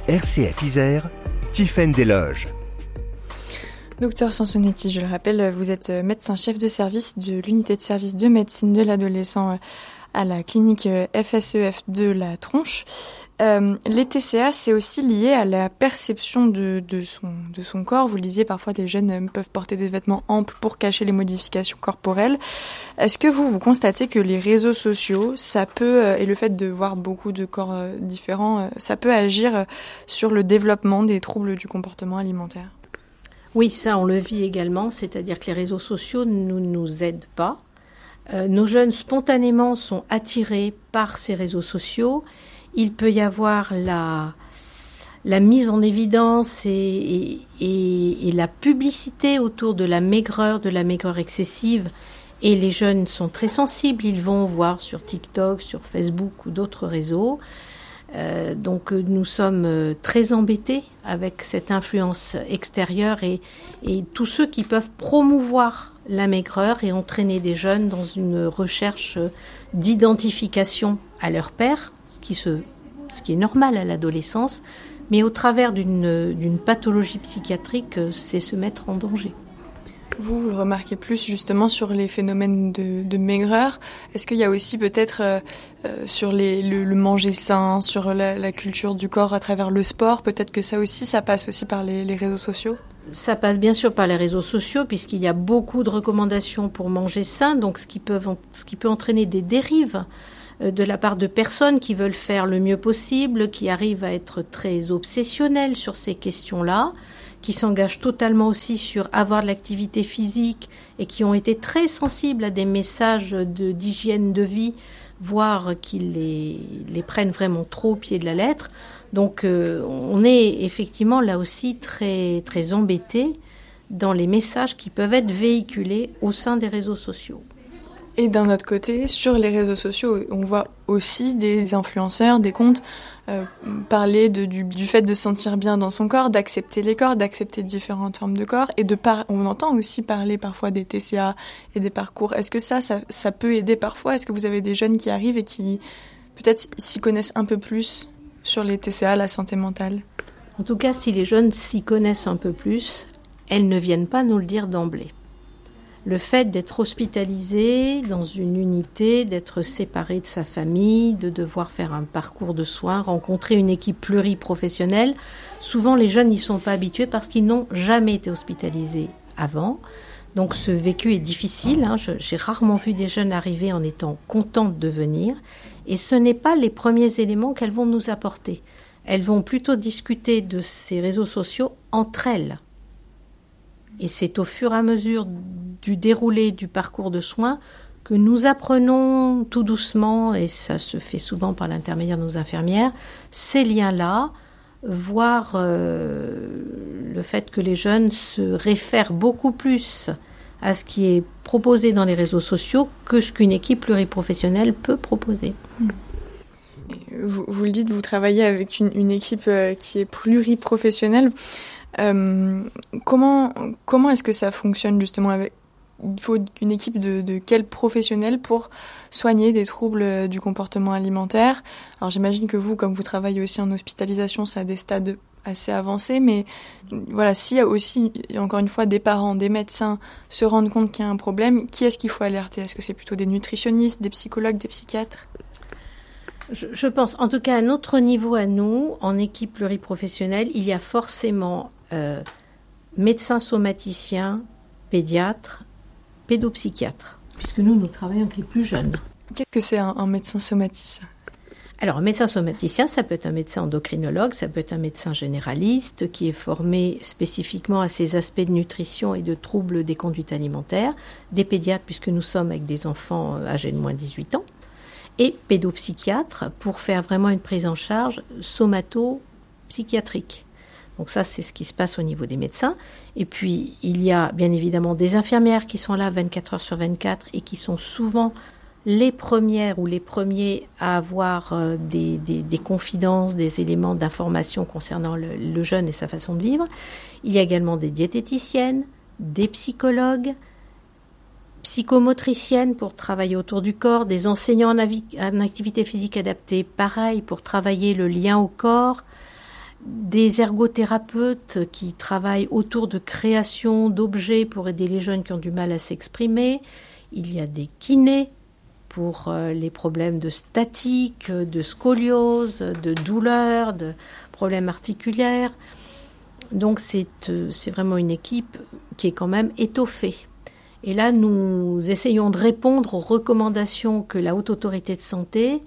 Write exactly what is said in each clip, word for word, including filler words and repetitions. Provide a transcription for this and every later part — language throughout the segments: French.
R C F Isère, Tiffaine Desloges. Docteur Sansonetti, je le rappelle, vous êtes médecin-chef de service de l'unité de service de médecine de l'adolescent à la clinique F S E F de la Tronche. Euh, les T C A, c'est aussi lié à la perception de, de, son, de son corps. Vous le disiez, parfois des jeunes peuvent porter des vêtements amples pour cacher les modifications corporelles. Est-ce que vous, vous constatez que les réseaux sociaux, ça peut, et le fait de voir beaucoup de corps différents, ça peut agir sur le développement des troubles du comportement alimentaire ? Oui, ça on le vit également, c'est-à-dire que les réseaux sociaux ne nous aident pas. Euh, nos jeunes spontanément sont attirés par ces réseaux sociaux. Il peut y avoir la, la mise en évidence et, et, et la publicité autour de la maigreur, de la maigreur excessive. Et les jeunes sont très sensibles, ils vont voir sur TikTok, sur Facebook ou d'autres réseaux. Euh, donc nous sommes très embêtés avec cette influence extérieure et, et tous ceux qui peuvent promouvoir la maigreur et entraîner des jeunes dans une recherche d'identification à leur père, ce qui, se, ce qui est normal à l'adolescence, mais au travers d'une, d'une pathologie psychiatrique, c'est se mettre en danger. Vous, vous le remarquez plus justement sur les phénomènes de, de maigreur. Est-ce qu'il y a aussi peut-être euh, euh, sur les, le, le manger sain, sur la, la culture du corps à travers le sport, peut-être que ça aussi, ça passe aussi par les, les réseaux sociaux ? Ça passe bien sûr par les réseaux sociaux puisqu'il y a beaucoup de recommandations pour manger sain, donc ce qui peut, ce qui peut entraîner des dérives de la part de personnes qui veulent faire le mieux possible, qui arrivent à être très obsessionnelles sur ces questions-là, qui s'engagent totalement aussi sur avoir de l'activité physique et qui ont été très sensibles à des messages de, d'hygiène de vie, voire qui les, les prennent vraiment trop au pied de la lettre. Donc euh, on est effectivement là aussi très, très embêtés dans les messages qui peuvent être véhiculés au sein des réseaux sociaux. Et d'un autre côté, sur les réseaux sociaux, on voit aussi des influenceurs, des comptes euh, parler de, du, du fait de se sentir bien dans son corps, d'accepter les corps, d'accepter différentes formes de corps. Et de par... on entend aussi parler parfois des T C A et des parcours. Est-ce que ça, ça, ça peut aider parfois ? Est-ce que vous avez des jeunes qui arrivent et qui peut-être s'y connaissent un peu plus sur les T C A, la santé mentale ? En tout cas, si les jeunes s'y connaissent un peu plus, elles ne viennent pas nous le dire d'emblée. Le fait d'être hospitalisé dans une unité, d'être séparé de sa famille, de devoir faire un parcours de soins, rencontrer une équipe pluriprofessionnelle, souvent les jeunes n'y sont pas habitués parce qu'ils n'ont jamais été hospitalisés avant. Donc ce vécu est difficile. Hein. Je, j'ai rarement vu des jeunes arriver en étant contentes de venir. Et ce n'est pas les premiers éléments qu'elles vont nous apporter. Elles vont plutôt discuter de ces réseaux sociaux entre elles. Et c'est au fur et à mesure du déroulé du parcours de soins que nous apprenons tout doucement, et ça se fait souvent par l'intermédiaire de nos infirmières, ces liens-là, voire euh, le fait que les jeunes se réfèrent beaucoup plus à ce qui est proposé dans les réseaux sociaux que ce qu'une équipe pluriprofessionnelle peut proposer. Vous, vous le dites, vous travaillez avec une, une équipe qui est pluriprofessionnelle. Euh, comment, comment est-ce que ça fonctionne justement avec, il faut une équipe de, de quels professionnels pour soigner des troubles du comportement alimentaire ? Alors j'imagine que vous, comme vous travaillez aussi en hospitalisation, ça a des stades assez avancés, mais voilà, s'il y a aussi, encore une fois, des parents, des médecins se rendent compte qu'il y a un problème, qui est-ce qu'il faut alerter ? Est-ce que c'est plutôt des nutritionnistes, des psychologues, des psychiatres ? Je, je pense, en tout cas à notre niveau à nous, en équipe pluriprofessionnelle, il y a forcément euh, médecins somaticiens, pédiatres, pédopsychiatres, puisque nous, nous travaillons avec les plus jeunes. Qu'est-ce que c'est un, un médecin somaticien ? Alors, un médecin somaticien, ça peut être un médecin endocrinologue, ça peut être un médecin généraliste qui est formé spécifiquement à ces aspects de nutrition et de troubles des conduites alimentaires, des pédiatres, puisque nous sommes avec des enfants âgés de moins de dix-huit ans, et pédopsychiatre pour faire vraiment une prise en charge somato-psychiatrique. Donc ça, c'est ce qui se passe au niveau des médecins. Et puis, il y a bien évidemment des infirmières qui sont là vingt-quatre heures sur vingt-quatre et qui sont souvent les premières ou les premiers à avoir euh, des, des, des confidences, des éléments d'information concernant le, le jeune et sa façon de vivre. Il y a également des diététiciennes, des psychologues, psychomotriciennes pour travailler autour du corps, des enseignants en, avi- en activité physique adaptée, pareil, pour travailler le lien au corps, des ergothérapeutes qui travaillent autour de création d'objets pour aider les jeunes qui ont du mal à s'exprimer. Il y a des kinés pour euh, les problèmes de statique, de scoliose, de douleur, de problèmes articulaires. Donc c'est, euh, c'est vraiment une équipe qui est quand même étoffée. Et là, nous essayons de répondre aux recommandations que la Haute Autorité de Santé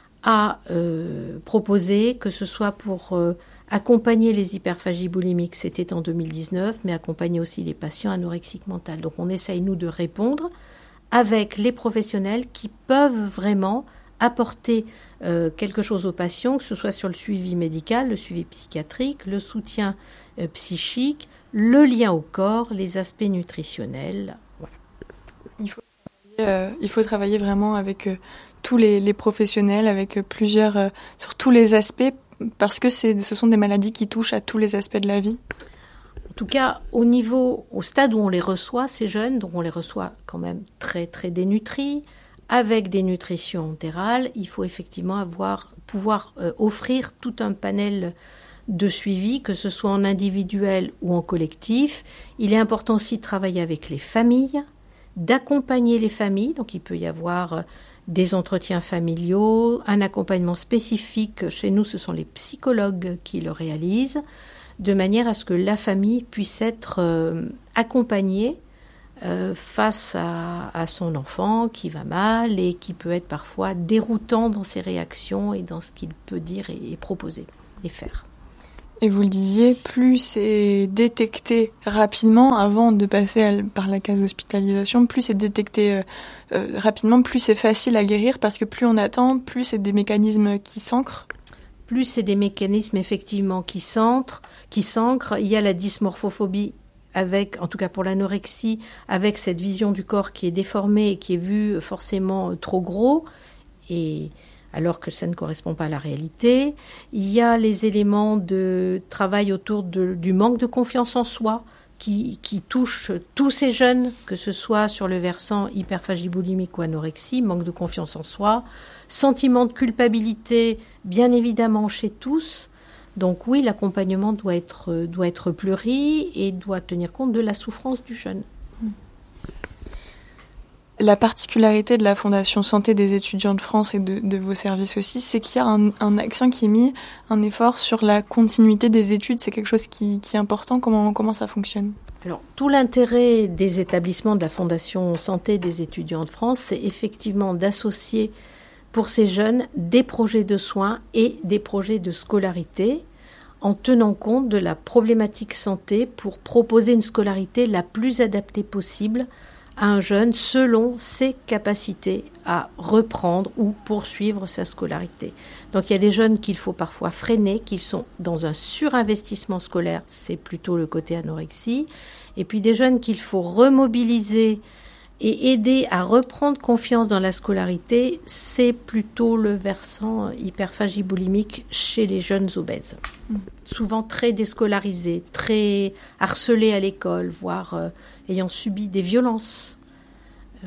a euh, proposées, que ce soit pour euh, accompagner les hyperphagies boulimiques, c'était en deux mille dix-neuf, mais accompagner aussi les patients anorexiques mentales. Donc on essaye, nous, de répondre avec les professionnels qui peuvent vraiment apporter euh, quelque chose aux patients, que ce soit sur le suivi médical, le suivi psychiatrique, le soutien euh, psychique, le lien au corps, les aspects nutritionnels. Voilà. Il faut, euh, il faut travailler vraiment avec euh, tous les, les professionnels, avec euh, plusieurs, euh, sur tous les aspects, parce que c'est, ce sont des maladies qui touchent à tous les aspects de la vie. En tout cas, au niveau, au stade où on les reçoit, ces jeunes, donc on les reçoit quand même très très dénutris, avec des nutritions entérales, il faut effectivement avoir, pouvoir euh, offrir tout un panel de suivi, que ce soit en individuel ou en collectif. Il est important aussi de travailler avec les familles, d'accompagner les familles, donc il peut y avoir euh, des entretiens familiaux, un accompagnement spécifique. Chez nous, ce sont les psychologues qui le réalisent, de manière à ce que la famille puisse être euh, accompagnée euh, face à, à son enfant qui va mal et qui peut être parfois déroutant dans ses réactions et dans ce qu'il peut dire et, et proposer et faire. Et vous le disiez, plus c'est détecté rapidement, avant de passer à, par la case d'hospitalisation, plus c'est détecté euh, euh, rapidement, plus c'est facile à guérir, parce que plus on attend, plus c'est des mécanismes qui s'ancrent. Plus c'est des mécanismes effectivement qui s'ancrent, qui s'ancrent. Il y a la dysmorphophobie, avec, en tout cas pour l'anorexie, avec cette vision du corps qui est déformée et qui est vue forcément trop gros, et alors que ça ne correspond pas à la réalité. Il y a les éléments de travail autour de, du manque de confiance en soi qui, qui touchent tous ces jeunes, que ce soit sur le versant hyperphagie boulimique ou anorexie, manque de confiance en soi, sentiment de culpabilité, bien évidemment chez tous. Donc oui, l'accompagnement doit être, doit être pluri et doit tenir compte de la souffrance du jeune. La particularité de la Fondation Santé des étudiants de France et de, de vos services aussi, c'est qu'il y a un, un accent qui est mis, un effort sur la continuité des études. C'est quelque chose qui, qui est important. Comment, comment ça fonctionne ? Alors, tout l'intérêt des établissements de la Fondation Santé des étudiants de France, c'est effectivement d'associer pour ces jeunes des projets de soins et des projets de scolarité, en tenant compte de la problématique santé pour proposer une scolarité la plus adaptée possible à un jeune selon ses capacités à reprendre ou poursuivre sa scolarité. Donc il y a des jeunes qu'il faut parfois freiner, qui sont dans un surinvestissement scolaire, c'est plutôt le côté anorexie, et puis des jeunes qu'il faut remobiliser et aider à reprendre confiance dans la scolarité, c'est plutôt le versant hyperphagie boulimique chez les jeunes obèses. Mmh. Souvent très déscolarisés, très harcelés à l'école, voire euh, ayant subi des violences. Euh...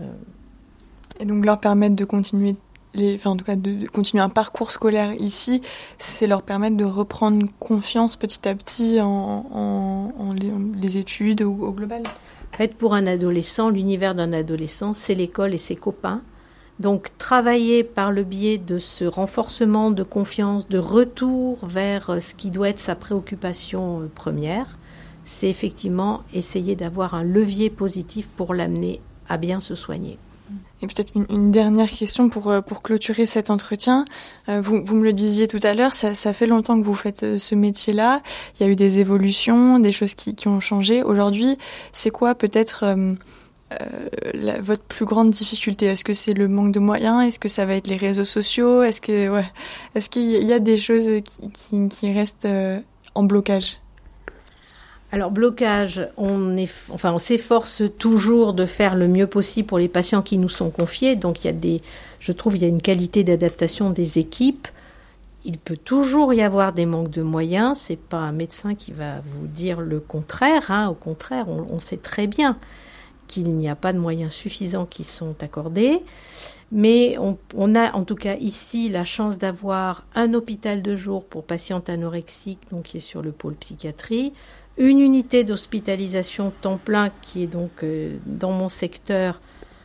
Et donc leur permettre de continuer, les, enfin en tout cas de, de continuer un parcours scolaire ici, c'est leur permettre de reprendre confiance petit à petit en, en, en, les, en les études au, au global. En fait, pour un adolescent, l'univers d'un adolescent, c'est l'école et ses copains. Donc, travailler par le biais de ce renforcement de confiance, de retour vers ce qui doit être sa préoccupation première, c'est effectivement essayer d'avoir un levier positif pour l'amener à bien se soigner. Et peut-être une, une dernière question pour, pour clôturer cet entretien. Euh, vous, vous me le disiez tout à l'heure, ça, ça fait longtemps que vous faites ce métier-là. Il y a eu des évolutions, des choses qui, qui ont changé. Aujourd'hui, c'est quoi peut-être euh, euh, la, votre plus grande difficulté ? Est-ce que c'est le manque de moyens ? Est-ce que ça va être les réseaux sociaux ? Est-ce que, ouais, est-ce qu'il y a des choses qui, qui, qui restent euh, en blocage ? Alors, blocage, on, est, enfin, on s'efforce toujours de faire le mieux possible pour les patients qui nous sont confiés. Donc, il y a des, je trouve il y a une qualité d'adaptation des équipes. Il peut toujours y avoir des manques de moyens. Ce n'est pas un médecin qui va vous dire le contraire. Hein. Au contraire, on, on sait très bien qu'il n'y a pas de moyens suffisants qui sont accordés. Mais on, on a en tout cas ici la chance d'avoir un hôpital de jour pour patientes anorexiques, donc qui est sur le pôle psychiatrie, une unité d'hospitalisation temps plein qui est donc euh, dans mon secteur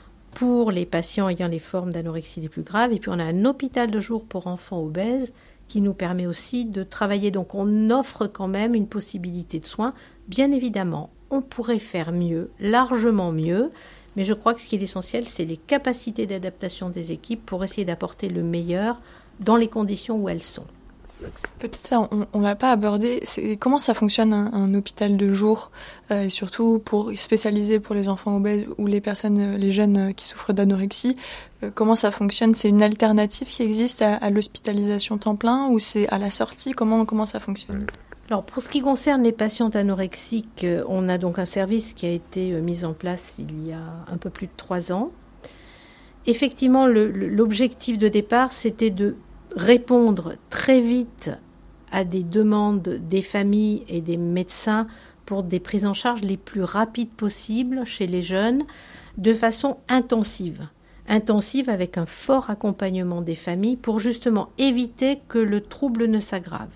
pour les patients ayant les formes d'anorexie les plus graves. Et puis on a un hôpital de jour pour enfants obèses qui nous permet aussi de travailler. Donc on offre quand même une possibilité de soins. Bien évidemment, on pourrait faire mieux, largement mieux, mais je crois que ce qui est essentiel, c'est les capacités d'adaptation des équipes pour essayer d'apporter le meilleur dans les conditions où elles sont. Peut-être ça, on ne l'a pas abordé. C'est, comment ça fonctionne un, un hôpital de jour, euh, et surtout pour spécialisé pour les enfants obèses ou les personnes, les jeunes qui souffrent d'anorexie. Euh, comment ça fonctionne? C'est une alternative qui existe à, à l'hospitalisation temps plein ou c'est à la sortie? Comment comment ça fonctionne? Alors pour ce qui concerne les patientes anorexiques, on a donc un service qui a été mis en place il y a un peu plus de trois ans. Effectivement, le, l'objectif de départ, c'était de répondre très vite à des demandes des familles et des médecins pour des prises en charge les plus rapides possibles chez les jeunes, de façon intensive. Intensive avec un fort accompagnement des familles pour justement éviter que le trouble ne s'aggrave.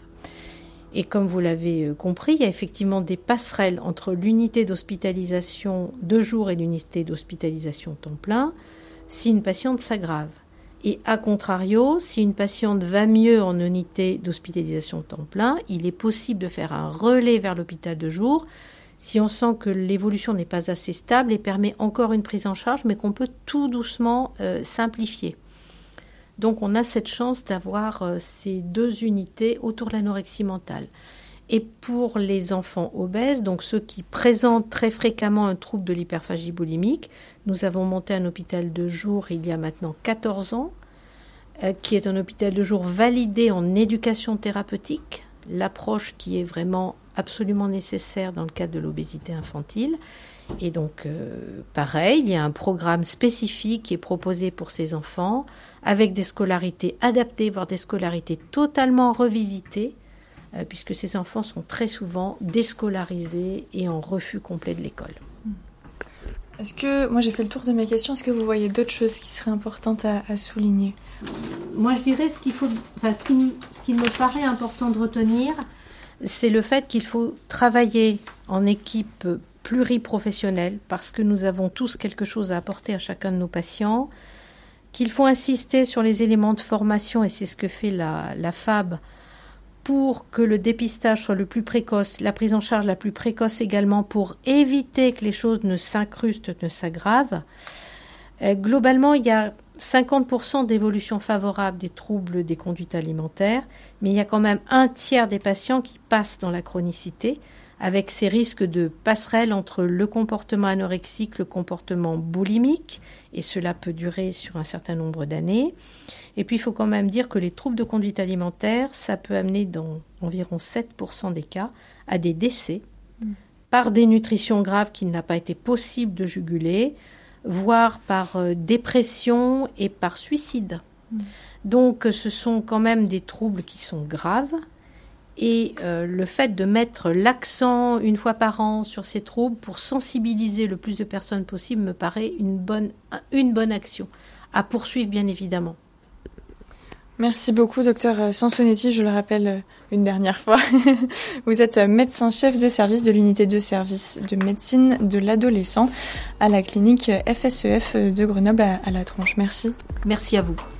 Et comme vous l'avez compris, il y a effectivement des passerelles entre l'unité d'hospitalisation de jour et l'unité d'hospitalisation temps plein si une patiente s'aggrave. Et à contrario, si une patiente va mieux en unité d'hospitalisation temps plein, il est possible de faire un relais vers l'hôpital de jour si on sent que l'évolution n'est pas assez stable et permet encore une prise en charge, mais qu'on peut tout doucement euh, simplifier. Donc on a cette chance d'avoir euh, ces deux unités autour de l'anorexie mentale. Et pour les enfants obèses, donc ceux qui présentent très fréquemment un trouble de l'hyperphagie boulimique, nous avons monté un hôpital de jour il y a maintenant quatorze ans, euh, qui est un hôpital de jour validé en éducation thérapeutique, l'approche qui est vraiment absolument nécessaire dans le cadre de l'obésité infantile. Et donc, euh, pareil, il y a un programme spécifique qui est proposé pour ces enfants, avec des scolarités adaptées, voire des scolarités totalement revisitées, euh, puisque ces enfants sont très souvent déscolarisés et en refus complet de l'école. Est-ce que, moi j'ai fait le tour de mes questions, est-ce que vous voyez d'autres choses qui seraient importantes à, à souligner? Moi je dirais ce qu'il faut, enfin ce qui, ce qui me paraît important de retenir, c'est le fait qu'il faut travailler en équipe pluriprofessionnelle, parce que nous avons tous quelque chose à apporter à chacun de nos patients, qu'il faut insister sur les éléments de formation, et c'est ce que fait la, la F A B, pour que le dépistage soit le plus précoce, la prise en charge la plus précoce également, pour éviter que les choses ne s'incrustent, ne s'aggravent. Euh, globalement, il y a cinquante pour cent d'évolution favorable des troubles des conduites alimentaires, mais il y a quand même un tiers des patients qui passent dans la chronicité, avec ces risques de passerelle entre le comportement anorexique, le comportement boulimique, et cela peut durer sur un certain nombre d'années. Et puis il faut quand même dire que les troubles de conduite alimentaire, ça peut amener dans environ sept pour cent des cas à des décès mmh. par dénutrition grave qu'il n'a pas été possible de juguler, voire par euh, dépression et par suicide. Mmh. Donc ce sont quand même des troubles qui sont graves. Et euh, le fait de mettre l'accent une fois par an sur ces troubles pour sensibiliser le plus de personnes possible me paraît une bonne, une bonne action à poursuivre bien évidemment. Merci beaucoup docteur Sansonetti, je le rappelle une dernière fois. Vous êtes médecin-chef de service de l'unité de service de médecine de l'adolescent à la clinique F S E F de Grenoble à, à La Tronche. Merci. Merci à vous.